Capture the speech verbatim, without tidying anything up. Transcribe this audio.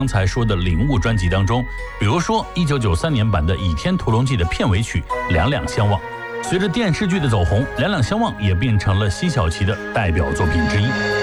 刚才说的领悟专辑当中，比如说一九九三年版的《倚天屠龙记》的片尾曲《两两相望》，随着电视剧的走红，《两两相望》也变成了奚晓琪的代表作品之一。